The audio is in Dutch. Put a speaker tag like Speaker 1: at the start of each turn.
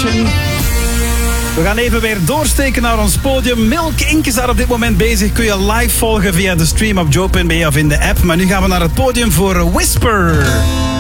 Speaker 1: Station. We gaan even weer doorsteken naar ons podium. Milk Inc. is daar op dit moment bezig. Kun je live volgen via de stream op joe.be of in de app. Maar nu gaan we naar het podium voor Whisper.